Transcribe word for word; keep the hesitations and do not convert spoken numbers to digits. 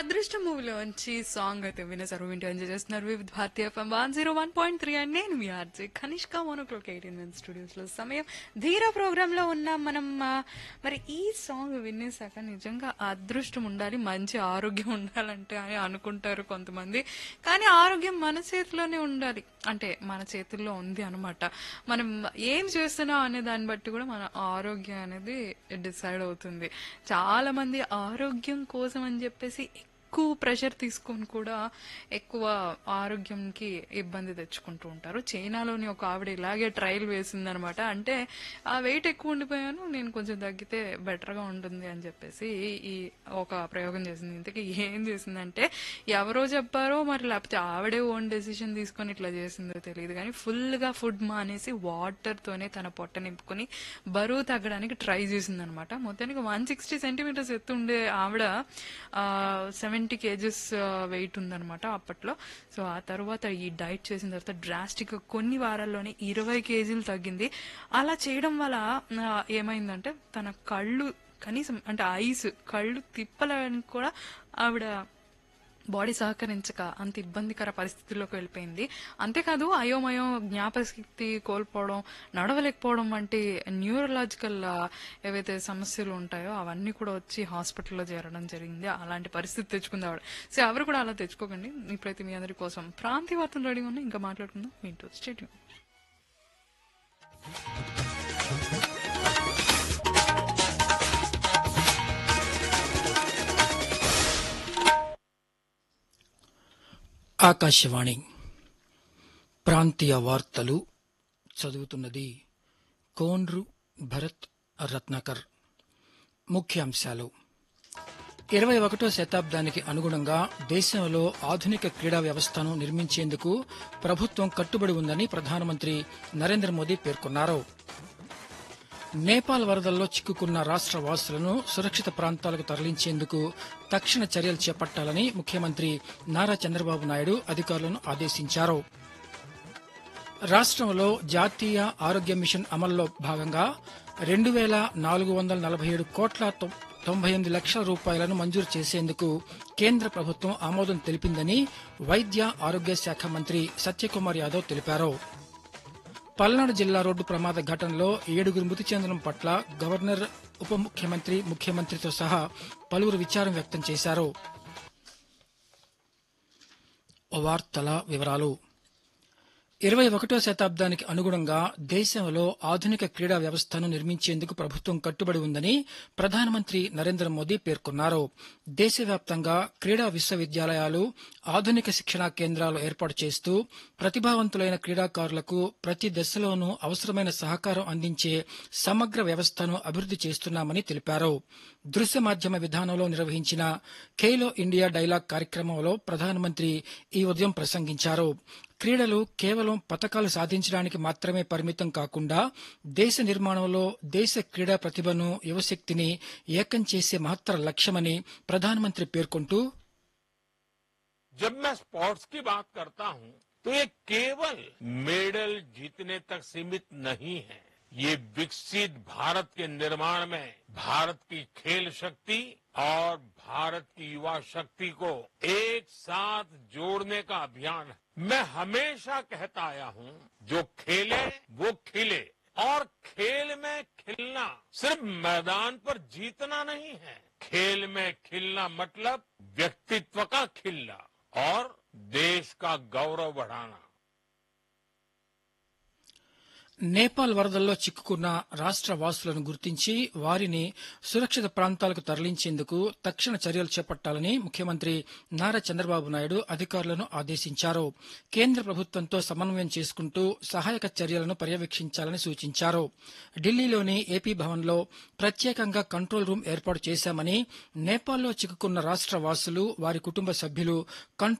అదృష్టం మూవీలోంచి సాంగ్ అయితే వినేసారు. వింటూ ఎంజాయ్ చేస్తున్నారు వివిధ భారతీయ FM one zero one point three and నేను మీ RJ Kanishka మోనోక్లోక్ eighteen minute studios లో సమయం ధీరా ప్రోగ్రామ్ లో ఉన్నాం మనం. ఆ, మరి ఈ సాంగ్ వినేసాక నిజంగా అదృష్టం ఉండాలి, మంచి ఆరోగ్యం ఉండాలంటే అని అనుకుంటారు కొంతమంది. కానీ ఆరోగ్యం మన చేతిలోనే ఉండాలి, అంటే మన చేతుల్లో ఉంది అనమాట. మనం ఏం చేస్తున్నాం అనే దాన్ని బట్టి కూడా మన ఆరోగ్యం అనేది డిసైడ్ అవుతుంది. చాలా మంది ఆరోగ్యం కోసం అని చెప్పేసి ఎక్కువ ప్రెషర్ తీసుకొని కూడా ఎక్కువ ఆరోగ్యంకి ఇబ్బంది తెచ్చుకుంటూ ఉంటారు. చైనాలోని ఒక ఆవిడ ఇలాగే ట్రయల్ వేసిందనమాట. అంటే ఆ వెయిట్ ఎక్కువ ఉండిపోయాను, నేను కొంచెం తగ్గితే బెటర్ గా ఉంటుంది అని చెప్పేసి ఈ ఒక ప్రయోగం చేసింది. ఇంతకీ ఏం చేసిందంటే ఎవరో చెప్పారో మరి లేకపోతే ఆవిడే ఓన్ డెసిషన్ తీసుకొని ఇట్లా చేసిందో తెలియదు, కానీ ఫుల్ గా ఫుడ్ మానేసి వాటర్ తోనే తన పొట్ట నింపుకొని బరువు తగ్గడానికి ట్రై చేసింది అనమాట. మొత్తానికి వన్ సిక్స్టీ సెంటీమీటర్స్ ఎత్తు ఉండే ఆవిడ సెవెంటీ కేజెస్ వెయిట్ ఉందనమాట అప్పట్లో. సో ఆ తర్వాత ఈ డైట్ చేసిన తర్వాత డ్రాస్టిక్ గా కొన్ని వారాల్లోనే ఇరవై కేజీలు తగ్గింది. అలా చేయడం వల్ల ఆ, ఏమైందంటే తన కళ్ళు కనీసం అంటే ఐస్ కళ్ళు తిప్పడానికి కూడా ఆవిడ బాడీ సహకరించక అంత ఇబ్బందికర పరిస్థితుల్లోకి వెళ్ళిపోయింది. అంతేకాదు అయోమయం, జ్ఞాపకశక్తి కోల్పోవడం, నడవలేకపోవడం వంటి న్యూరలాజికల్ ఏవైతే సమస్యలు ఉంటాయో అవన్నీ కూడా వచ్చి హాస్పిటల్లో చేరడం జరిగింది. అలాంటి పరిస్థితి తెచ్చుకుంది ఆవిడ. సో ఎవరు కూడా అలా తెచ్చుకోకండి. ఇప్పుడైతే మీ అందరి కోసం ప్రాంతీయ వార్తలు రెడీ ఉన్నాయి, ఇంకా మాట్లాడుకుందాం. వింటూ స్టేట్యూన్. ఆకాశవాణి ప్రాంతీయ వార్తలు చదువుతున్నది కోన్రు భరత్ రత్నాకర్. ముఖ్యాంశాలు: ఇరవై ఒకటో శతాబ్దానికి అనుగుణంగా దేశంలో ఆధునిక క్రీడా వ్యవస్థను నిర్మించేందుకు ప్రభుత్వం కట్టుబడి ఉందని ప్రధానమంత్రి నరేంద్ర మోదీ పేర్కొన్నారు. నేపాల్ వరదల్లో చిక్కుకున్న రాష్ట్ర వాసులను సురక్షిత ప్రాంతాలకు తరలించేందుకు తక్షణ చర్యలు చేపట్టాలని ముఖ్యమంత్రి నారా చంద్రబాబు నాయుడు అధికారులను ఆదేశించారు. రాష్ట్రంలో జాతీయ ఆరోగ్య మిషన్ అమల్లో భాగంగా రెండు వేల నాలుగు వందల నలభై ఏడు కోట్ల తొంభై ఎనిమిది లక్షల రూపాయలను మంజూరు చేసేందుకు కేంద్ర ప్రభుత్వం ఆమోదం తెలిపిందని వైద్య ఆరోగ్య శాఖ మంత్రి సత్యకుమార్ యాదవ్ తెలిపారు. పల్నాడు జిల్లా రోడ్డు ప్రమాద ఘటనలో ఏడుగురు మృతి చెందడం పట్ల గవర్నర్, ఉప ముఖ్యమంత్రి, ముఖ్యమంత్రితో సహా పలువురు విచారం వ్యక్తం చేశారు. వార్తల వివరాలు: ఇరవై ఒకటో శతాబ్దానికి అనుగుణంగా దేశంలో ఆధునిక క్రీడా వ్యవస్థను నిర్మించేందుకు ప్రభుత్వం కట్టుబడి ఉందని ప్రధానమంత్రి నరేంద్ర మోదీ పేర్కొన్నారు. దేశవ్యాప్తంగా క్రీడా విశ్వవిద్యాలయాలు, ఆధునిక శిక్షణా కేంద్రాలు ఏర్పాటు చేస్తూ ప్రతిభావంతులైన క్రీడాకారులకు ప్రతి దశలోనూ అవసరమైన సహకారం అందించే సమగ్ర వ్యవస్థను అభివృద్ది చేస్తున్నామని తెలిపారు. దృశ్య మాధ్యమ విధానంలో నిర్వహించిన ఖేలో ఇండియా డైలాగ్ కార్యక్రమంలో ప్రధానమంత్రి ఈ ఉదయం ప్రసంగించారు. క్రీడలు కేవలం పతకాలు సాధించడానికి మాత్రమే పరిమితం కాకుండా దేశ నిర్మాణంలో దేశ క్రీడా ప్రతిభను, యువశక్తిని ఏకం చేసే మహత్తర లక్ష్యమని ప్రధానమంత్రి పేర్కొంటూ, जब मैं स्पोर्ट्स की बात करता हूं तो ये केवल मेडल जीतने तक सीमित नहीं है. ये विकसित भारत के निर्माण में भारत की खेल शक्ति और भारत की युवा शक्ति को एक साथ जोड़ने का अभियान है. मैं हमेशा कहता आया हूं, जो खेले वो खिले. और खेल में खिलना सिर्फ मैदान पर जीतना नहीं है. खेल में खिलना मतलब व्यक्तित्व का खिलना और देश का गौरव बढ़ाना. నేపాల్ వరదల్లో చిక్కుకున్న రాష్ట్ర వాసులను గుర్తించి వారిని సురక్షిత ప్రాంతాలకు తరలించేందుకు తక్షణ చర్యలు చేపట్టాలని ముఖ్యమంత్రి నారా చంద్రబాబు నాయుడు అధికారులను ఆదేశించారు. కేంద్ర ప్రభుత్వంతో సమన్వయం చేసుకుంటూ సహాయక చర్యలను పర్యవేక్షించాలని సూచించారు. ఢిల్లీలోని ఏపీ భవన్లో ప్రత్యేకంగా కంట్రోల్ రూమ్ ఏర్పాటు చేశామని, నేపాల్లో చిక్కుకున్న రాష్ట్ర వాసులు, వారి కుటుంబ సభ్యులు